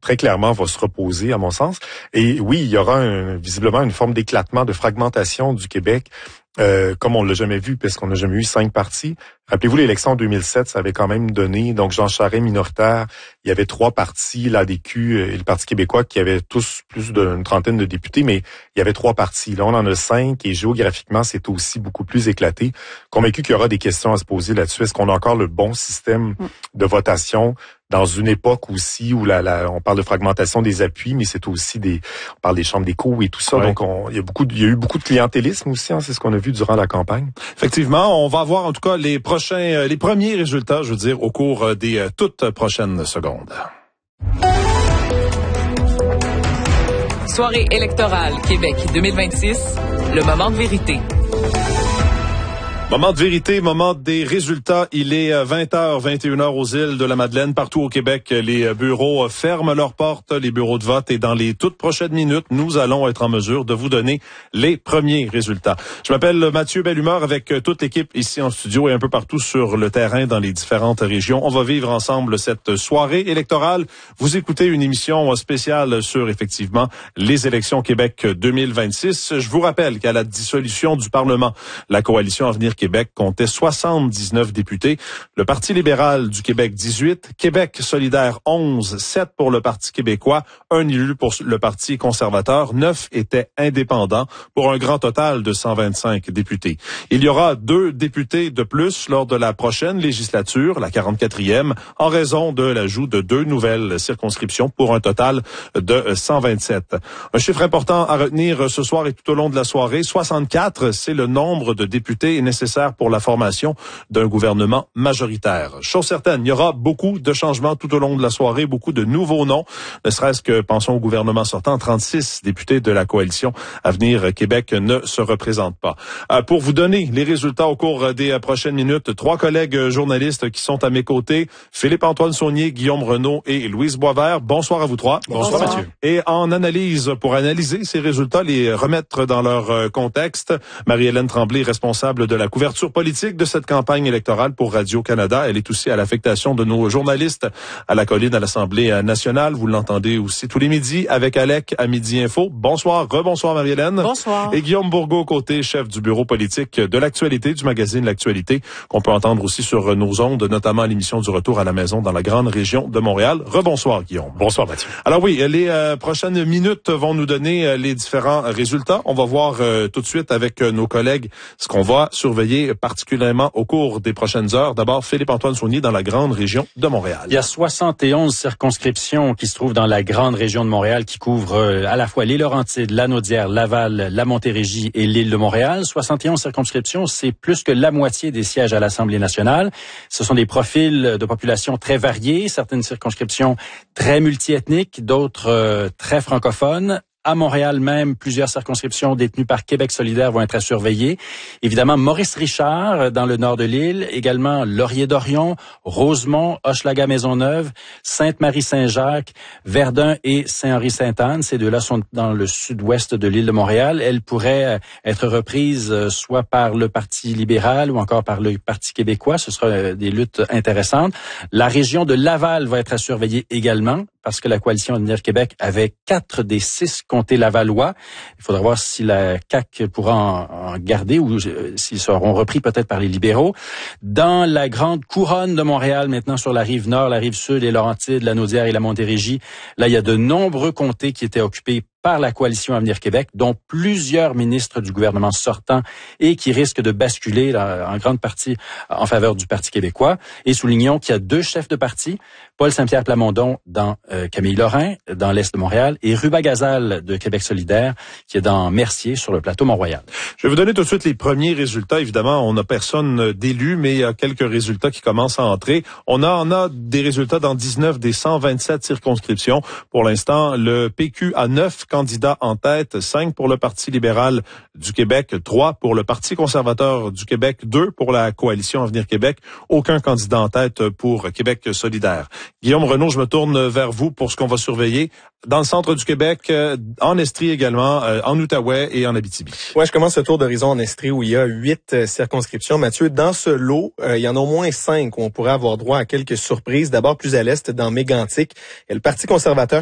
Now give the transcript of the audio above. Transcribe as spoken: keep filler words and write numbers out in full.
très clairement va se reposer, à mon sens. Et oui, il y aura un, visiblement une forme d'éclatement, de fragmentation du Québec, euh, comme on l'a jamais vu, parce qu'on n'a jamais eu cinq partis. Rappelez-vous, l'élection en deux mille sept, ça avait quand même donné, donc Jean Charest minoritaire, il y avait trois partis, l'A D Q et le Parti québécois, qui avaient tous plus d'une trentaine de députés, mais il y avait trois partis. Là, on en a cinq, et géographiquement, c'est aussi beaucoup plus éclaté. Convaincu qu'il y aura des questions à se poser là-dessus. Est-ce qu'on a encore le bon système de votation dans une époque aussi où la, la, on parle de fragmentation des appuis, mais c'est aussi des, on parle des chambres d'écho et tout ça. Ouais. Donc, on, il y a beaucoup, il y a eu beaucoup de clientélisme aussi, hein, c'est ce qu'on a vu durant la campagne. Effectivement, on va voir en tout cas les prochains, les premiers résultats, je veux dire, au cours des euh, toutes prochaines secondes. Soirée électorale Québec deux mille vingt-six, le moment de vérité. Moment de vérité, moment des résultats. Il est vingt heures, vingt et une heures aux îles de la Madeleine. Partout au Québec, les bureaux ferment leurs portes, les bureaux de vote. Et dans les toutes prochaines minutes, nous allons être en mesure de vous donner les premiers résultats. Je m'appelle Mathieu Bellumeur avec toute l'équipe ici en studio et un peu partout sur le terrain dans les différentes régions. On va vivre ensemble cette soirée électorale. Vous écoutez une émission spéciale sur, effectivement, les élections Québec deux mille vingt-six. Je vous rappelle qu'à la dissolution du Parlement, la coalition Avenir Québec comptait soixante-dix-neuf députés. Le Parti libéral du Québec, dix-huit. Québec solidaire, onze. sept pour le Parti québécois. Un élu pour le Parti conservateur. neuf étaient indépendants pour un grand total de cent vingt-cinq députés. Il y aura deux députés de plus lors de la prochaine législature, la quarante-quatrième, en raison de l'ajout de deux nouvelles circonscriptions pour un total de cent vingt-sept. Un chiffre important à retenir ce soir et tout au long de la soirée, soixante-quatre, c'est le nombre de députés nécessaires pour la formation d'un gouvernement majoritaire. Chose certaine, il y aura beaucoup de changements tout au long de la soirée, beaucoup de nouveaux noms, ne serait-ce que, pensons au gouvernement sortant, trente-six députés de la coalition Avenir Québec ne se représentent pas. Euh, pour vous donner les résultats au cours des prochaines minutes, trois collègues journalistes qui sont à mes côtés, Philippe-Antoine Saunier, Guillaume Renaud et Louise Boisvert. Bonsoir à vous trois. Bonsoir, Bonsoir Mathieu. Et en analyse, pour analyser ces résultats, les remettre dans leur contexte, Marie-Hélène Tremblay, responsable de la couverture politique de cette campagne électorale pour Radio-Canada. Elle est aussi à l'affectation de nos journalistes à la colline à l'Assemblée nationale. Vous l'entendez aussi tous les midis avec Alec à Midi Info. Bonsoir, rebonsoir Marie-Hélène. Bonsoir. Et Guillaume Bourgault, côté chef du bureau politique de l'actualité, du magazine L'Actualité, qu'on peut entendre aussi sur nos ondes, notamment à l'émission du Retour à la maison dans la grande région de Montréal. Rebonsoir Guillaume. Bonsoir Mathieu. Alors oui, les euh, prochaines minutes vont nous donner euh, les différents résultats. On va voir euh, tout de suite avec euh, nos collègues ce qu'on va surveiller particulièrement au cours des prochaines heures. D'abord, Philippe-Antoine Saunier dans la grande région de Montréal. Il y a soixante et onze circonscriptions qui se trouvent dans la grande région de Montréal qui couvrent euh, à la fois les Laurentides, la Naudière, Laval, la Montérégie et l'île de Montréal. soixante et onze circonscriptions, c'est plus que la moitié des sièges à l'Assemblée nationale. Ce sont des profils de population très variés, certaines circonscriptions très multiethniques, d'autres euh, très francophones. À Montréal même, plusieurs circonscriptions détenues par Québec solidaire vont être à surveiller. Évidemment, Maurice-Richard dans le nord de l'île, également Laurier-Dorion, Rosemont, Hochelaga-Maisonneuve, Sainte-Marie-Saint-Jacques, Verdun et Saint-Henri-Sainte-Anne. Ces deux-là sont dans le sud-ouest de l'île de Montréal. Elles pourraient être reprises soit par le Parti libéral ou encore par le Parti québécois. Ce sera des luttes intéressantes. La région de Laval va être à surveiller également, parce que la coalition Avenir Québec avait quatre des six comtés lavallois. Il faudra voir si la C A Q pourra en, en garder ou euh, s'ils seront repris peut-être par les libéraux. Dans la grande couronne de Montréal, maintenant sur la rive nord, la rive sud, les Laurentides, la Naudière et la Montérégie, là, il y a de nombreux comtés qui étaient occupés par la coalition Avenir Québec, dont plusieurs ministres du gouvernement sortant et qui risquent de basculer là, en grande partie en faveur du Parti québécois. Et soulignons qu'il y a deux chefs de parti, Paul Saint-Pierre Plamondon dans euh, Camille-Lorrain, dans l'est de Montréal, et Ruba Gazal de Québec solidaire, qui est dans Mercier, sur le plateau Mont-Royal. Je vais vous donner tout de suite les premiers résultats. Évidemment, on n'a personne d'élu, mais il y a quelques résultats qui commencent à entrer. On a, on a des résultats dans dix-neuf des cent vingt-sept circonscriptions. Pour l'instant, le P Q a neuf candidats en tête, cinq pour le Parti libéral du Québec, trois pour le Parti conservateur du Québec, deux pour la coalition Avenir Québec, aucun candidat en tête pour Québec solidaire. Guillaume Renaud, je me tourne vers vous pour ce qu'on va surveiller dans le centre du Québec, en Estrie également, en Outaouais et en Abitibi. Ouais, je commence ce tour d'horizon en Estrie où il y a huit circonscriptions. Mathieu, dans ce lot, euh, il y en a au moins cinq où on pourrait avoir droit à quelques surprises. D'abord, plus à l'est, dans Mégantic, il y a le Parti conservateur